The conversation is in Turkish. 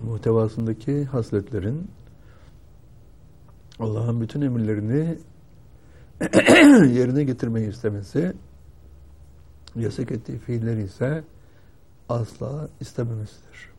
muhtevasındaki hasletlerin Allah'ın bütün emirlerini yerine getirmeyi istemesi, yasak ettiği fiilleri ise asla istememesidir.